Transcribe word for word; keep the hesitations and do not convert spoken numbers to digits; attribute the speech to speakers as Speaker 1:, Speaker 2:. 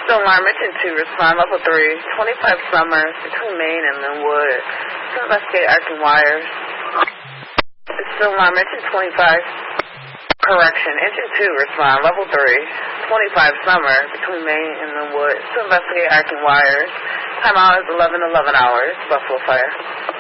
Speaker 1: Still alarm engine two, respond level three, twenty-five Summer, between Maine and Linwood. To investigate arcing wires. Still alarm engine twenty-five. Correction, engine two, respond level three, twenty-five Summer, between Maine and Linwood. To investigate arcing wires. Time out is eleven eleven hours, Buffalo Fire.